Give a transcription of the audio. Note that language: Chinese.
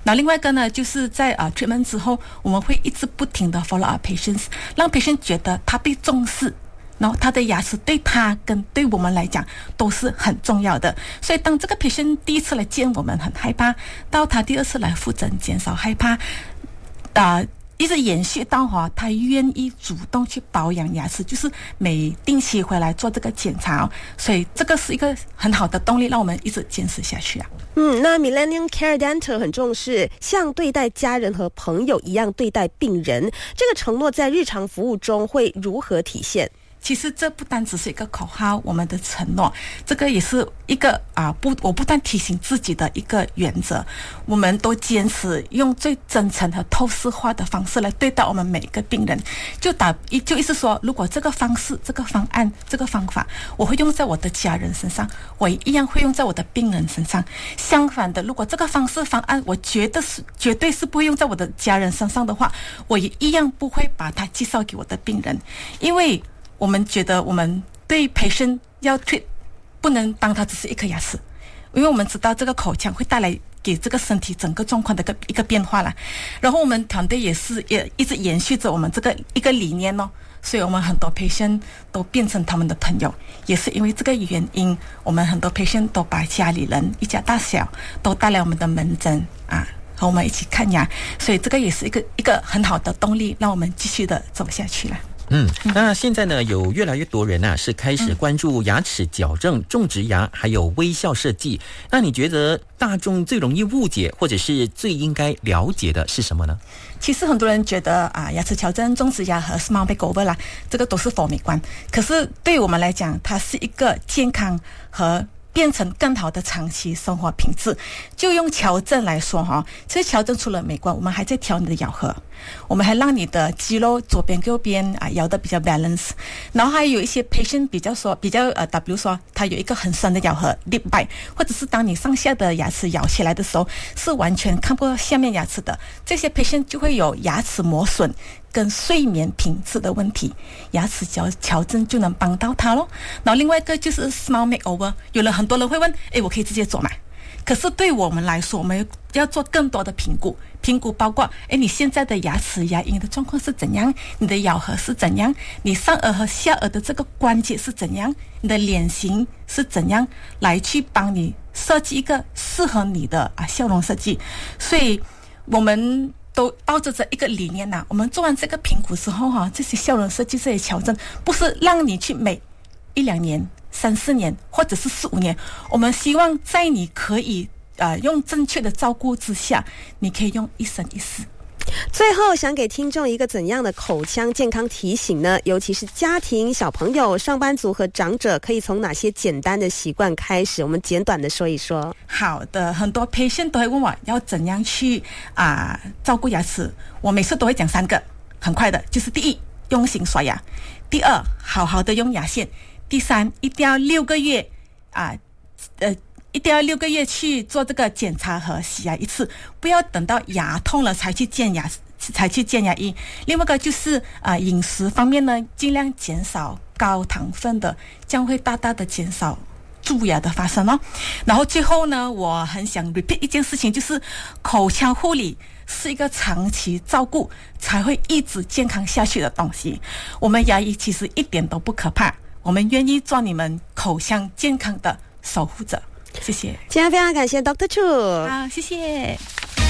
那另外一个呢，就是在treatment 之后，我们会一直不停的 follow up patients， 让 patient 觉得他被重视，然后他的牙齿对他跟对我们来讲都是很重要的。所以当这个 patient 第一次来见我们很害怕，到他第二次来复诊减少害怕，一直延续到他愿意主动去保养牙齿，就是每定期回来做这个检查所以这个是一个很好的动力，让我们一直坚持下去那 Millennium Care Dental 很重视像对待家人和朋友一样对待病人，这个承诺在日常服务中会如何体现？ 其实这不单只是一个口号，我们的承诺，这个也是一个我不断提醒自己的一个原则。我们都坚持用最真诚和透视化的方式来对待我们每一个病人，就意思说，如果这个方式、这个方案、这个方法，我会用在我的家人身上，我一样会用在我的病人身上。相反的，如果这个方式方案我绝对是不会用在我的家人身上的话，我也一样不会把它介绍给我的病人，因为我们觉得我们对 patient 要 treat 不能当它只是一颗牙齿，因为我们知道这个口腔会带来给这个身体整个状况的一个变化啦。然后我们团队也一直延续着我们这个一个理念所以我们很多 patient 都变成他们的朋友，也是因为这个原因，我们很多 patient 都把家里人一家大小都带来我们的门诊和我们一起看牙，所以这个也是一个很好的动力，让我们继续的走下去了。 那现在呢，有越来越多人是开始关注牙齿矫正、种植牙还有微笑设计。那你觉得大众最容易误解或者是最应该了解的是什么呢？ 其实很多人觉得牙齿矫正、种植牙和 smile makeover 啦，这个都是美观，可是对我们来讲，它是一个健康和变成更好的长期生活品质。就用矫正来说其实矫正除了美观，我们还在调你的咬合，我们还让你的肌肉左边右边咬得比较 balance。 然后还有一些 patient 比如说他有一个很深的咬合 deep bite， 或者是当你上下的牙齿咬起来的时候是完全看不到下面牙齿的，这些 patient 就会有牙齿磨损跟睡眠品质的问题，牙齿矫正就能帮到他咯。然后另外一个就是 smile makeover， 有了很多人会问我可以直接做吗？可是对我们来说，我们要做更多的评估包括你现在的牙齿牙龈的状况是怎样，你的咬合是怎样，你上颚和下颚的这个关节是怎样，你的脸型是怎样，来去帮你设计一个适合你的笑容设计。所以我们都抱着这一个理念我们做完这个评估之后这些笑容设计、这些矫正不是让你去美1-2年、3-4年或者是4-5年，我们希望在你可以用正确的照顾之下，你可以用一生一世。 最后想给听众一个怎样的口腔健康提醒呢？尤其是家庭、小朋友、上班族和长者，可以从哪些简单的习惯开始？我们简短的说一说。 好的，很多 patient 都会问我要怎样去照顾牙齿，我每次都会讲3个，很快的，就是第一，用心刷牙；第二，好好的用牙线；第三，一定要6个月一定要6个月去做这个检查和洗牙一次，不要等到牙痛了才去见牙医。另外一个就是饮食方面呢，尽量减少高糖分的，将会大大的减少蛀牙的发生然后最后呢，我很想 repeat 一件事情，就是口腔护理是一个长期照顾才会一直健康下去的东西。我们牙医其实一点都不可怕，我们愿意做你们口腔健康的守护者。谢谢。 今天非常感谢 Dr. Chu。 好，谢谢。